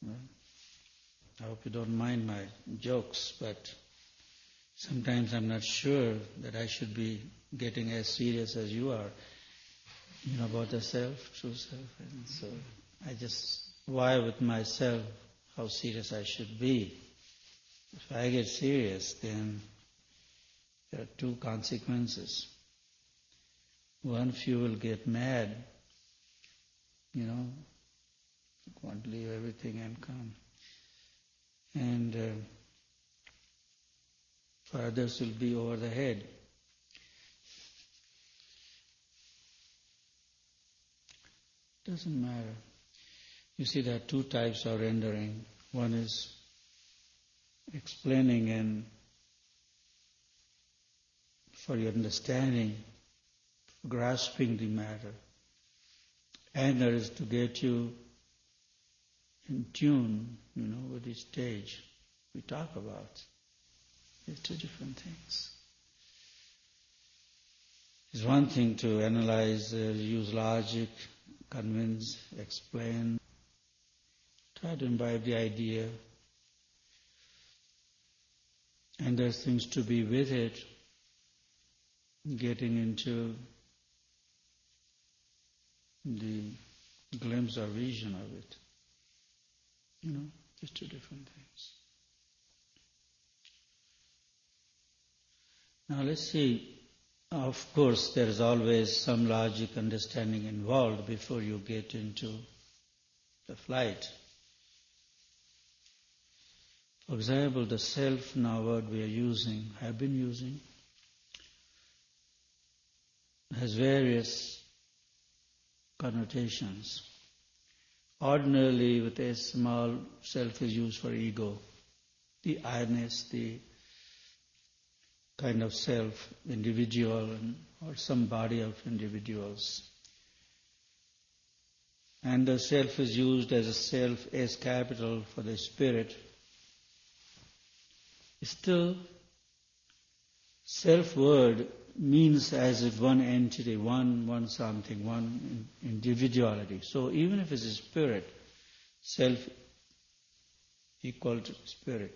Well, I hope you don't mind my jokes, but sometimes I'm not sure that I should be getting as serious as you are, about the self, true self. And so I just vie with myself how serious I should be. If I get serious, then there are two consequences. One, few will get mad, want to leave everything and come. And for others will be over the head. Doesn't matter. You see, there are two types of rendering. One is explaining and for your understanding, grasping the matter. And there is to get you in tune, with the stage we talk about. They're two different things. It's one thing to analyze, use logic, convince, explain, try to imbibe the idea. And there's things to be with it, getting into the glimpse or vision of it. Just two different things. Now let's see. Of course, there is always some logic understanding involved before you get into the flight. For example, the self now word we are have been using, has various connotations. Ordinarily, with a small self is used for ego, the I-ness, the kind of self, individual, or some body of individuals. And the self is used as a self, as capital for the spirit. Still, self word means as if one entity, one something, one individuality. So even if it's a spirit, self equal to spirit.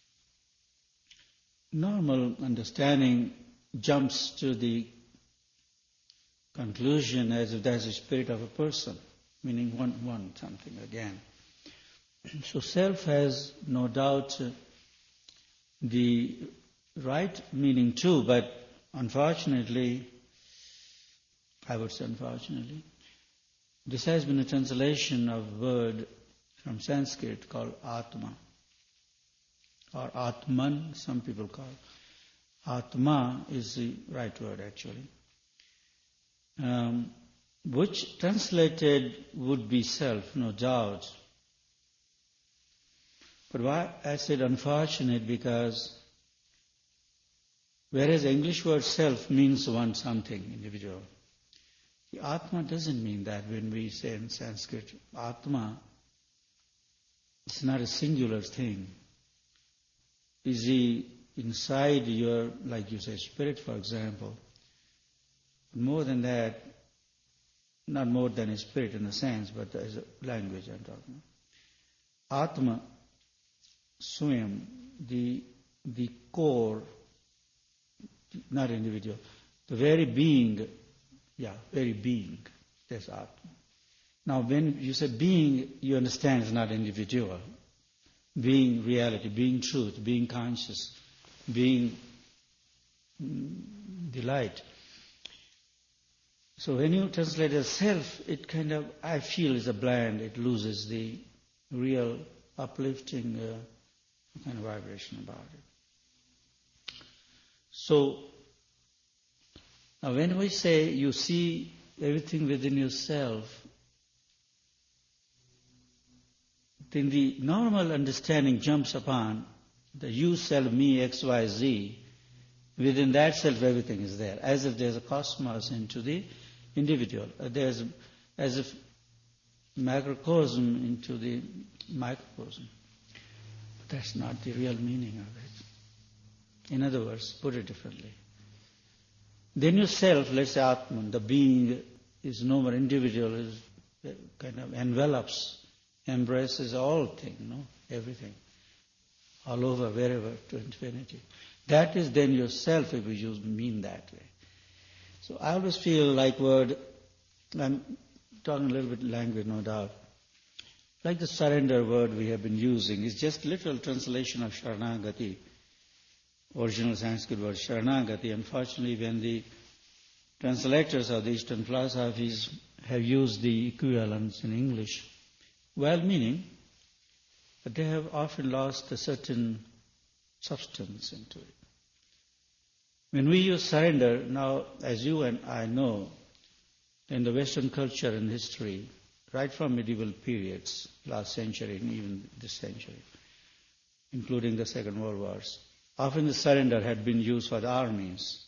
Normal understanding jumps to the conclusion as if there's a spirit of a person, meaning one something again. So self has no doubt the right meaning too, but unfortunately, I would say unfortunately, this has been a translation of a word from Sanskrit called Atma, or Atman, some people call it. Atma is the right word actually, which translated would be self, no doubt. But why I said unfortunate, because whereas the English word self means one something, individual, the Atma doesn't mean that. When we say in Sanskrit, Atma, it's not a singular thing. Is he inside your, like you say, spirit, for example? More than that, not more than a spirit in a sense, but as a language I'm talking about. Atma, Swayam, the core, not individual, the very being, very being, that's Atma. Now when you say being, you understand it's not individual. Being reality, being truth, being conscious, being delight. So when you translate as self, it kind of, I feel, is a bland, it loses the real uplifting kind of vibration about it. So, now when we say you see everything within yourself, then the normal understanding jumps upon the you, self, me, X, Y, Z. Within that self, everything is there, as if there's a cosmos into the individual. There's as if macrocosm into the microcosm. But that's not the real meaning of it. In other words, put it differently. Then yourself, let's say Atman, the being is no more individual, is kind of envelops embraces all things, everything, all over, wherever, to infinity. That is then yourself if you mean that way. So I always feel like I'm talking a little bit language, no doubt, like the surrender word we have been using is just literal translation of Sharanagati, original Sanskrit word Sharanagati. Unfortunately, when the translators of the Eastern philosophies have used the equivalents in English, well-meaning, but they have often lost a certain substance into it. When we use surrender, now, as you and I know, in the Western culture and history, right from medieval periods, last century and even this century, including the Second World Wars, often the surrender had been used for the armies.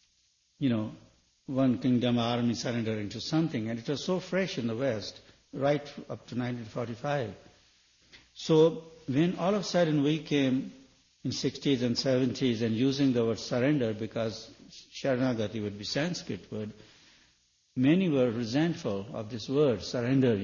One kingdom army surrendering to something, and it was so fresh in the West, right up to 1945. So when all of a sudden we came in 60s and 70s and using the word surrender, because Sharanagati would be Sanskrit word, many were resentful of this word, surrender,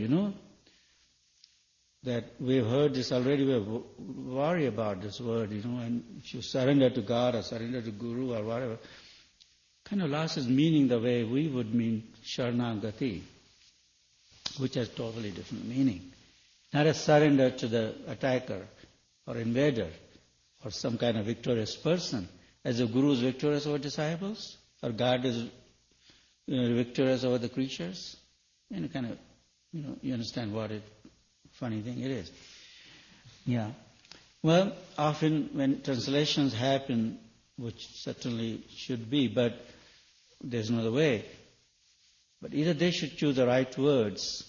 that we've heard this already, we worry about this word, and if you surrender to God or surrender to Guru or whatever, kind of loses meaning the way we would mean Sharanagati, which has totally different meaning. Not a surrender to the attacker or invader or some kind of victorious person, as the Guru is victorious over disciples, or God is victorious over the creatures. You understand what a funny thing it is. Yeah. Well, often when translations happen, which certainly should be, but there's no other way. But either they should choose the right words,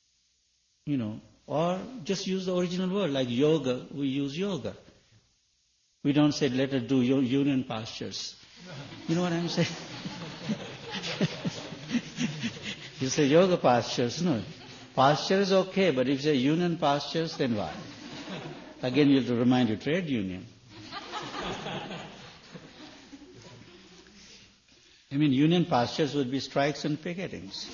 or just use the original word. Like yoga, we use yoga. We don't say, let us do union postures. You know what I'm saying? You say yoga postures, no. Posture is okay, but if you say union postures, then what? Again, you have to remind you, trade union. Union postures would be strikes and picketings.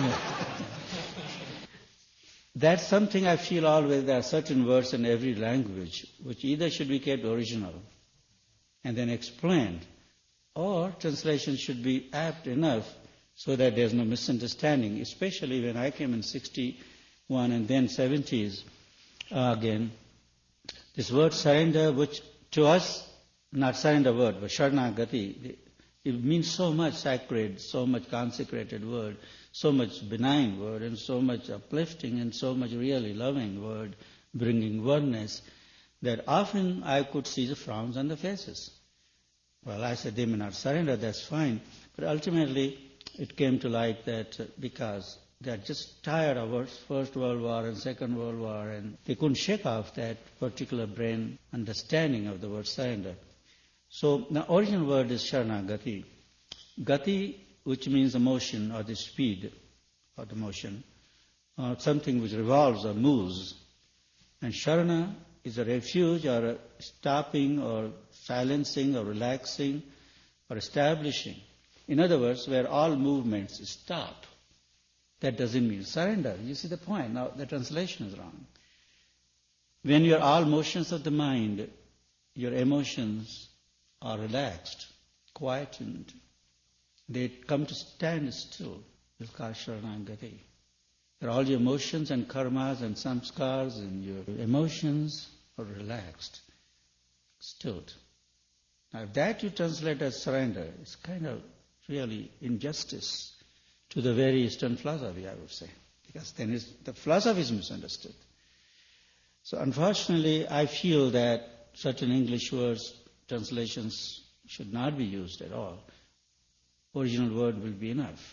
That's something I feel always, there are certain words in every language which either should be kept original and then explained, or translation should be apt enough so that there's no misunderstanding, especially when I came in 61 and then 70s again. This word surrender, which to us, not surrender word, but Sharanagati, it means so much sacred, so much consecrated word, so much benign word, and so much uplifting, and so much really loving word, bringing oneness, that often I could see the frowns on the faces. Well, I said, they may not surrender, that's fine. But ultimately, it came to light that because they are just tired of First World War and Second World War, and they couldn't shake off that particular brain understanding of the word surrender. So the original word is Sharanagati. Gati, which means the motion or the speed of the motion, or something which revolves or moves. And Sharana is a refuge or a stopping or silencing or relaxing or establishing. In other words, where all movements stop. That doesn't mean surrender. You see the point. Now the translation is wrong. When your all motions of the mind, your emotions are relaxed, quietened, they come to stand still. It's called Sharanagati. All your emotions and karmas and samskars and your emotions are relaxed, stilled. Now if that you translate as surrender, it's kind of really injustice to the very Eastern philosophy, I would say, because then the philosophy is misunderstood. So unfortunately, I feel that certain English words, translations should not be used at all. Original word will be enough.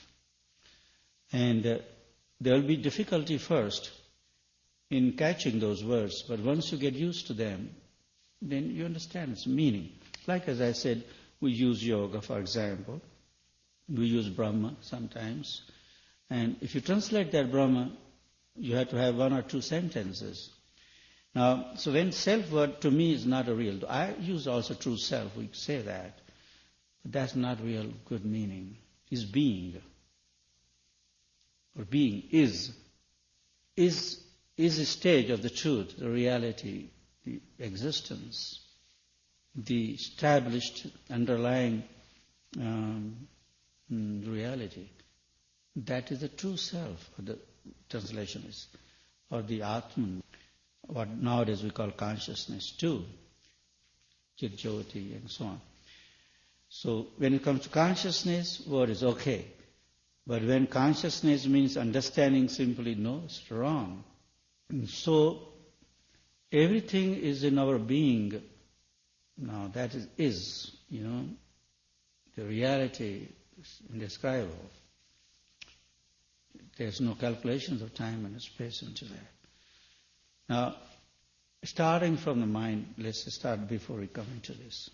And there will be difficulty first in catching those words, but once you get used to them, then you understand its meaning. Like as I said, we use yoga, for example. We use Brahma sometimes. And if you translate that Brahma, you have to have one or two sentences. Now, so when self-word to me is not a real, I use also true self, we say that. But that's not real good meaning. Is being. Or being is. Is is a stage of the truth, the reality, the existence, the established underlying reality. That is the true self, or the translation is, or the Atman, what nowadays we call consciousness too, Chit Jyoti and so on. So when it comes to consciousness, word is okay. But when consciousness means understanding simply, no, it's wrong. And so everything is in our being. Now that is, the reality is indescribable. There's no calculations of time and space into that. Now, starting from the mind, let's start before we come into this.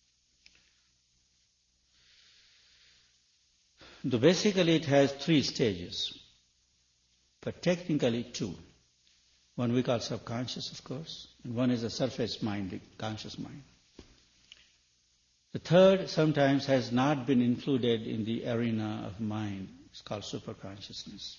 So basically it has 3 stages, but technically 2. One we call subconscious, of course, and one is the surface mind, the conscious mind. The third sometimes has not been included in the arena of mind. It's called superconsciousness.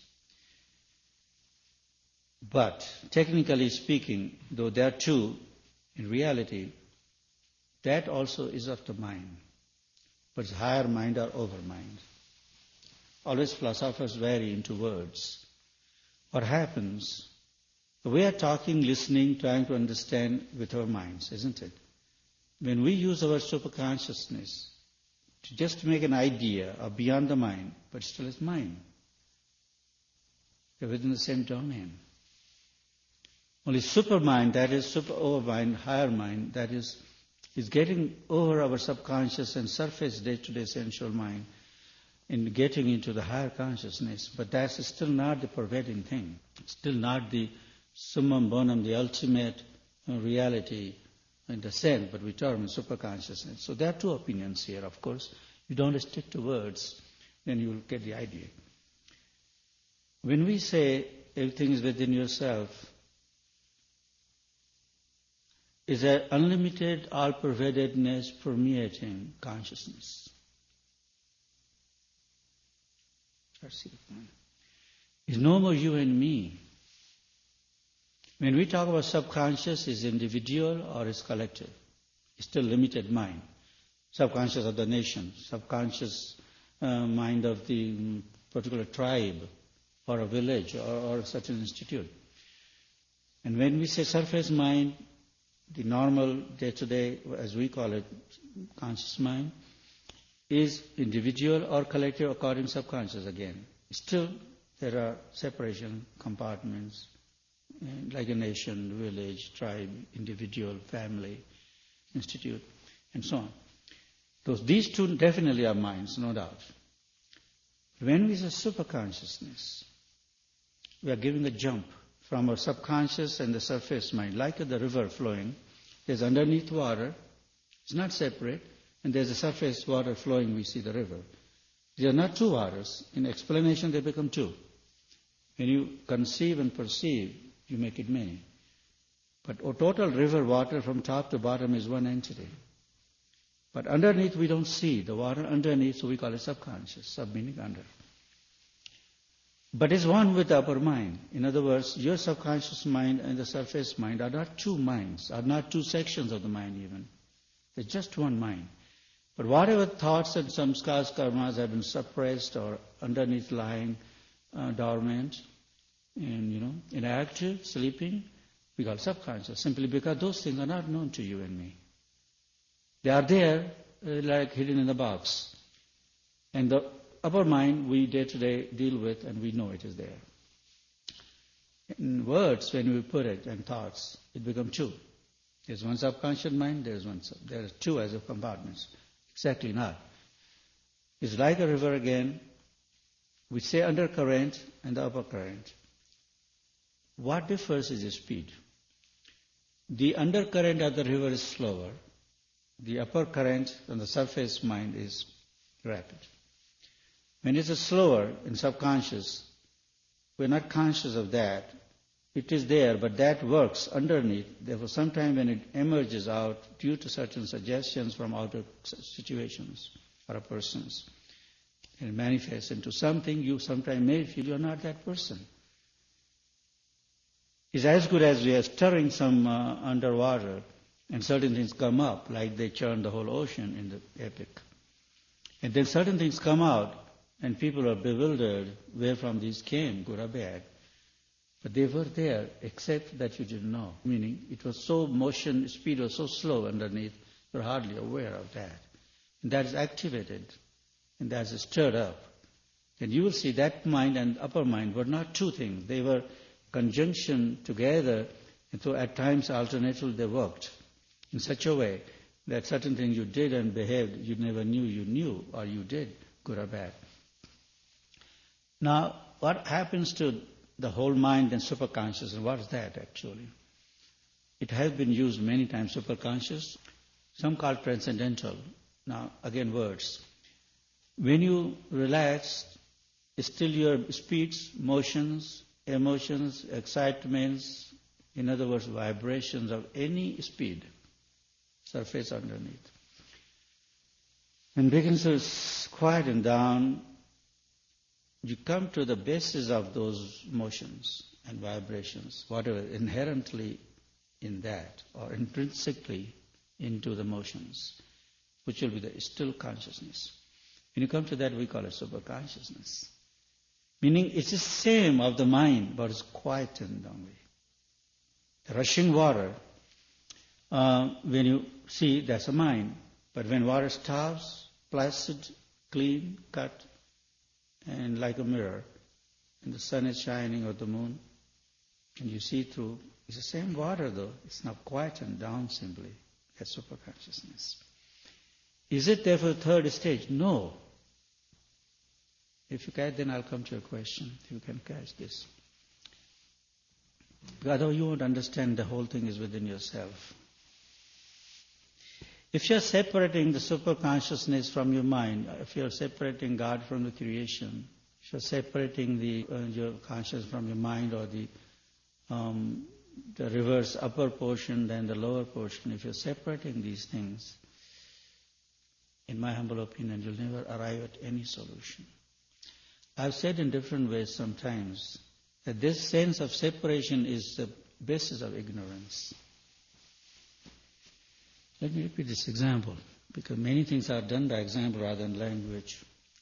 But technically speaking, though there are 2, in reality, that also is of the mind. But it's higher mind or over mind. Always philosophers vary into words. What happens? We are talking, listening, trying to understand with our minds, isn't it? When we use our superconsciousness to just make an idea of beyond the mind, but still it's mind. They're within the same domain. Only supermind, that is super overmind, higher mind, that is getting over our subconscious and surface day-to-day sensual mind in getting into the higher consciousness. But that's still not the pervading thing. Still not the summum bonum, the ultimate reality in the sense, but we term it superconsciousness. So there are 2 opinions here, of course. You don't stick to words, then you will get the idea. When we say everything is within yourself, is an unlimited, all-pervadedness permeating consciousness. That's the point. It's no more you and me. When we talk about subconscious, is individual or is collective? It's still limited mind. Subconscious of the nation, subconscious mind of the particular tribe or a village or such an institute. And when we say surface mind, the normal day-to-day, as we call it, conscious mind, is individual or collective according to subconscious again. Still, there are separation compartments, like a nation, village, tribe, individual, family, institute, and so on. These 2 definitely are minds, no doubt. When we say superconsciousness, we are giving a jump from our subconscious and the surface mind, like the river flowing. There's underneath water, it's not separate, and there's a surface water flowing, we see the river. They are not 2 waters. In explanation, they become 2. When you conceive and perceive, you make it many. But total river water from top to bottom is one entity. But underneath we don't see the water underneath, so we call it subconscious, sub meaning under. But it's one with the upper mind. In other words, your subconscious mind and the surface mind are not 2 minds, are not 2 sections of the mind even. They're just one mind. But whatever thoughts and samskaras, karmas have been suppressed or underneath lying dormant and inactive, sleeping, we call subconscious, simply because those things are not known to you and me. They are there like hidden in the box. And the upper mind we day to day deal with and we know it is there. In words, when we put it, and thoughts, it becomes 2. There's one subconscious mind, there are 2 as of compartments. Exactly not. It's like a river again. We say undercurrent and the upper current. What differs is the speed. The undercurrent of the river is slower. The upper current on the surface mind is rapid. When it is slower in subconscious, we're not conscious of that. It is there, but that works underneath. Therefore, sometimes when it emerges out due to certain suggestions from outer situations or persons, and it manifests into something, you sometimes may feel you're not that person. is as good as we are stirring some underwater and certain things come up, like they churn the whole ocean in the epic. And then certain things come out and people are bewildered where from these came, good or bad. But they were there, except that you didn't know. Meaning, it was so motion, speed was so slow underneath, you're hardly aware of that. And that is activated, and that is stirred up. And you will see that mind and upper mind were not two things. They were conjunction together, and so at times alternatively they worked in such a way that certain things you did and behaved you never knew you knew, or you did, good or bad. Now, what happens to the whole mind and superconscious, and what is that actually? It has been used many times, superconscious, some call transcendental. Now, again, words. When you relax, still your speeds, motions, emotions, excitements, in other words, vibrations of any speed, surface underneath. And begins to quieten down, you come to the basis of those motions and vibrations, whatever inherently in that or intrinsically into the motions, which will be the still consciousness. When you come to that, we call it superconsciousness. Meaning it's the same of the mind, but it's quietened only. The rushing water, when you see, that's a mind. But when water stops, placid, clean, cut, and like a mirror, and the sun is shining or the moon, and you see through, it's the same water though, it's not quietened down simply. That's superconsciousness. Is it therefore a third stage? No. If you catch, then I'll come to your question, if you can catch this. Because otherwise you won't understand the whole thing is within yourself. If you're separating the superconsciousness from your mind, if you're separating God from the creation, if you're separating your consciousness from your mind, or the reverse upper portion than the lower portion, if you're separating these things, in my humble opinion, you'll never arrive at any solution. I've said in different ways sometimes that this sense of separation is the basis of ignorance. Let me repeat this example, because many things are done by example rather than language.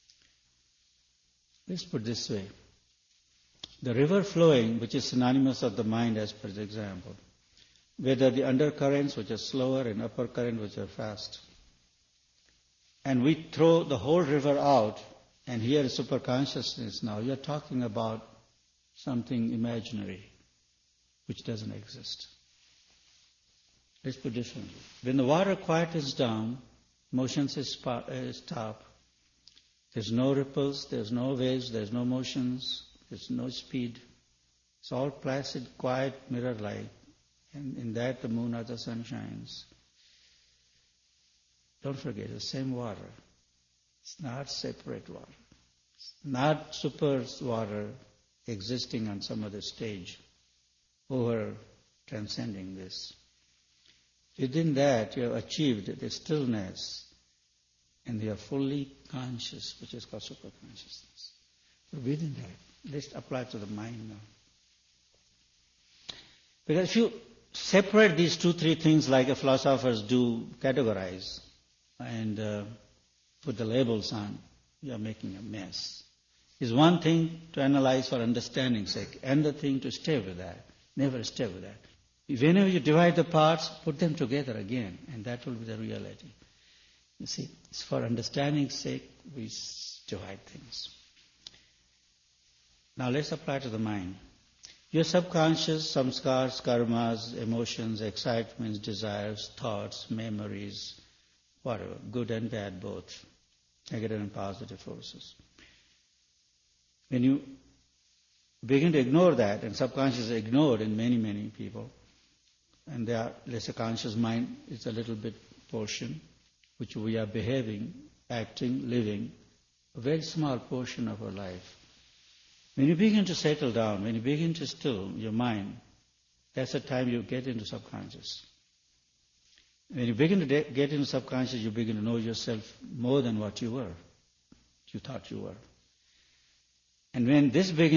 Let's put it this way. The river flowing, which is synonymous of the mind as per the example, whether the undercurrents, which are slower, and upper current, which are fast. And we throw the whole river out, and here is superconsciousness now. You're talking about something imaginary, which doesn't exist. Let's put it differently. When the water quietens down, motions stop. There's no ripples, there's no waves, there's no motions, there's no speed. It's all placid, quiet, mirror-like. And in that the moon or the sun shines. Don't forget, it's the same water. It's not separate water. It's not super water existing on some other stage over transcending this. Within that, you have achieved the stillness, and you are fully conscious, which is called superconsciousness. But within that, let's apply to the mind now. Because if you separate these 2-3 things like philosophers do, categorize, and put the labels on, you are making a mess. It's one thing to analyze for understanding's sake, and the thing to stay with that. Never stay with that. Whenever you divide the parts, put them together again, and that will be the reality. You see, it's for understanding's sake we divide things. Now let's apply to the mind. Your subconscious, samskars, karmas, emotions, excitements, desires, thoughts, memories, whatever, good and bad both, negative and positive forces. When you begin to ignore that, and subconscious is ignored in many, many people, and their lesser conscious mind is a little bit portion, which we are behaving, acting, living, a very small portion of our life. When you begin to settle down, when you begin to still your mind, that's the time you get into subconscious. When you begin to get into subconscious, you begin to know yourself more than what you were, you thought you were. And when this begins